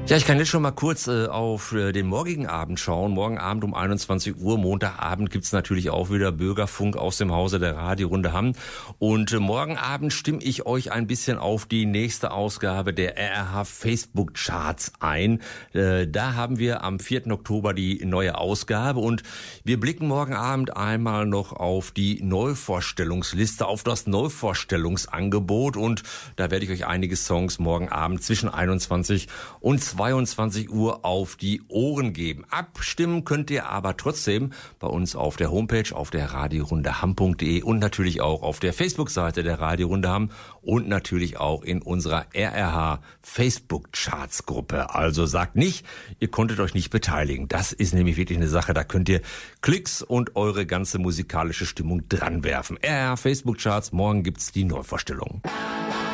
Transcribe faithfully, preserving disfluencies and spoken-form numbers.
Ja, ich kann jetzt schon mal kurz äh, auf äh, den morgigen Abend schauen. Morgen Abend um einundzwanzig Uhr, Montagabend gibt's natürlich auch wieder Bürgerfunk aus dem Hause der Radiorunde Hamm. Und äh, morgen Abend stimme ich euch ein bisschen auf die nächste Ausgabe der R R H Facebook Charts ein. Äh, da haben wir am vierten Oktober die neue Ausgabe und wir blicken morgen Abend einmal noch auf die Neuvorstellungsliste, auf das Neuvorstellungsangebot und da werde ich euch einige Songs morgen Abend zwischen einundzwanzig und zweiundzwanzig Uhr auf die Ohren geben. Abstimmen könnt ihr aber trotzdem bei uns auf der Homepage, auf der radiorunde hamm punkt de und natürlich auch auf der Facebook-Seite der Radiorunde Hamm und natürlich auch in unserer R R H Facebook-Charts-Gruppe. Also sagt nicht, ihr konntet euch nicht beteiligen. Das ist nämlich wirklich eine Sache, da könnt ihr Klicks und eure ganze musikalische Stimmung dran werfen. R R H Facebook-Charts, morgen gibt's die Neuvorstellung.